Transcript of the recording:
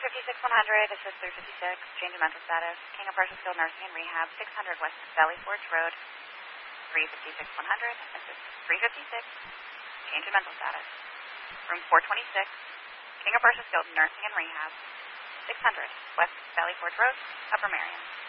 356-100, this is 356, change of mental status, King of Prussia Skilled Nursing and Rehab, 600 West Valley Forge Road, 356-100, this is 356, change of mental status, room 426, King of Prussia Skilled Nursing and Rehab, 600 West Valley Forge Road, Upper Marion.